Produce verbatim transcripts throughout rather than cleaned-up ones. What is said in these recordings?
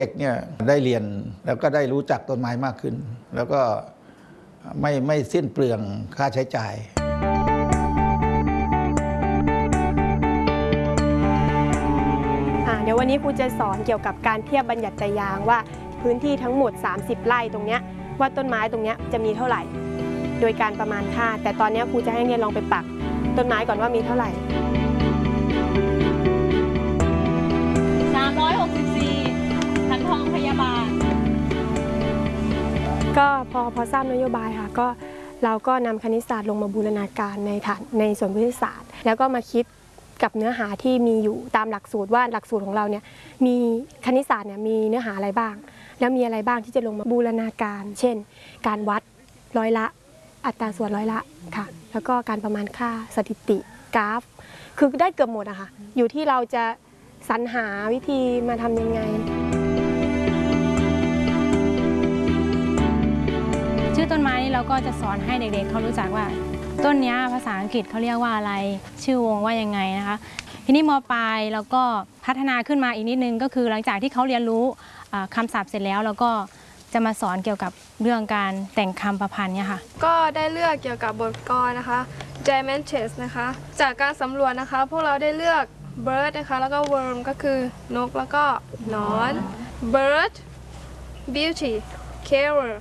เด็กเนี่ยได้เรียนแล้วก็ได้รู้จักต้นไม้มากขึ้นแล้วก็ไม่ไม่สิ้นเปลืองค่าใช้จ่ายเดี๋ยววันนี้ครูจะสอนเกี่ยวกับการเทียบบัญญัติยางว่าพื้นที่ทั้งหมดสามสิบไร่ตรงเนี้ยว่าต้นไม้ตรงเนี้ยจะมีเท่าไหร่โดยการประมาณค่าแต่ตอนนี้ครูจะให้เรียนลองไปปักต้นไม้ก่อนว่ามีเท่าไหร่สามร้อยหกสิบสี่ทันทองพยาบาลก็พอพอทราบนโยบายค่ะก็เราก็นำคณิตศาสตร์ลงมาบูรณาการในฐานในส่วนวิทยาศาสตร์แล้วก็มาคิดกับเนื้อหาที่มีอยู่ตามหลักสูตรว่าหลักสูตรของเราเนี่ยมีคณิตศาสตร์เนี่ยมีเนื้อหาอะไรบ้างแล้วมีอะไรบ้างที่จะลงมาบูรณาการเช่นการวัดร้อยละอัตราส่วนร้อยละค่ะแล้วก็การประมาณค่าสถิติกราฟคือได้เกือบหมดอะค่ะอยู่ที่เราจะสรรหาวิธีมาทำยังไงชื่อต้นไม้นี่เราก็จะสอนให้เด็กๆเขารู้จักว่าต้นนี้ภาษาอังกฤษเขาเรียกว่าอะไรชื่อวงว่ายังไงนะคะทีนี้ม.ปลายเราก็พัฒนาขึ้นมาอีกนิดนึงก็คือหลังจากที่เขาเรียนรู้คำศัพท์เสร็จแล้วเราก็จะมาสอนเกี่ยวกับเรื่องการแต่งคำประพันธ์เนี่ยค่ะก็ได้เลือกเกี่ยวกับบทกลอนนะคะ Dimensions นะคะจากการสำรวจนะคะพวกเราได้เลือก bird นะคะแล้วก็ worm ก็คือนกแล้วก็หนอน bird beauty carer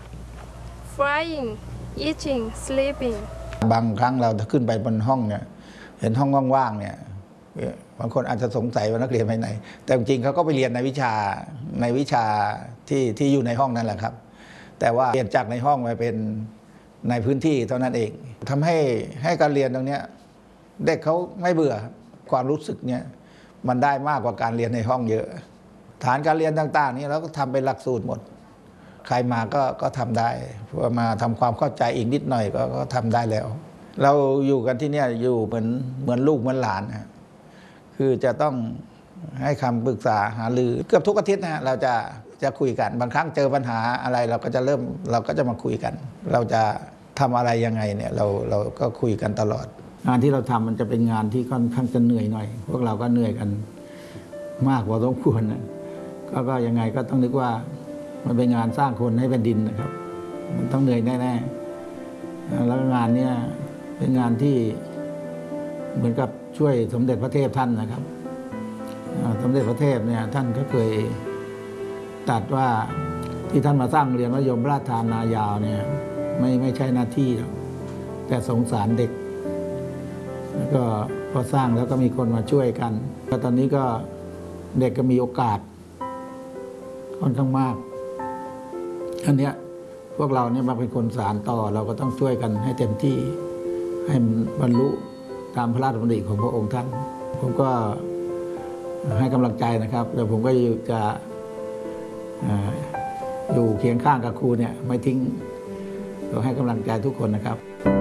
flying eating sleeping บางครั้งเราถ้าขึ้นไปบนห้องเนี่ยเห็นห้องว่างๆเนี่ยบางคนอาจจะสงสัยว่านักเรียนไปไหนแต่จริงๆเขาก็ไปเรียนในวิชาในวิชาที่ที่อยู่ในห้องนั่นแหละครับแต่ว่าเปลี่ยนจากในห้องไปเป็นในพื้นที่เท่านั้นเองทำให้ให้การเรียนตรงนี้เด็กเขาไม่เบื่อความรู้สึกเนี่ยมันได้มากกว่าการเรียนในห้องเยอะฐานการเรียนต่างๆนี่เราก็ทำเป็นหลักสูตรหมดใครมาก็ก็ทำได้เพื่อมาทำความเข้าใจอีกนิดหน่อยก็ก็ทำได้แล้วเราอยู่กันที่นี่อยู่เหมือนเหมือนลูกเหมือนหลานนะคือจะต้องให้คำปรึกษาหารือเกือบทุกอาทิตย์นะเราจะจะคุยกันบางครั้งเจอปัญหาอะไรเราก็จะเริ่มเราก็จะมาคุยกันเราจะทำอะไรยังไงเนี่ยเราเราก็คุยกันตลอดงานที่เราทำมันจะเป็นงานที่ค่อนข้างจะเหนื่อยหน่อยพวกเราก็เหนื่อยกันมากพอสมควรนะก็ก็ยังไงก็ต้องนึกว่ามันเป็นงานสร้างคนให้แผ่นดินนะครับมันต้องเหนื่อยแน่ๆแล้วงานเนี้ยเป็นงานที่เหมือนกับช่วยสมเด็จพระเทพท่านนะครับสมเด็จพระเทพเนี่ยท่านก็เคยตรัสว่าที่ท่านมาสร้างเรียนมัธยมราชทานนายาวเนี่ยไม่ไม่ใช่หน้าที่หรอกแต่สงสารเด็กแล้วก็พอสร้างแล้วก็มีคนมาช่วยกันแล้วตอนนี้ก็เด็กก็มีโอกาสค่อนข้างมากอันเนี้ยพวกเราเนี่ยมาเป็นคนสานต่อเราก็ต้องช่วยกันให้เต็มที่ให้บรรลุตามพระราชดำริของพระองค์ท่านผมก็ให้กำลังใจนะครับแล้วผมก็จะอยู่เคียงข้างกับครูเนี่ยไม่ทิ้งเราให้กำลังใจทุกคนนะครับ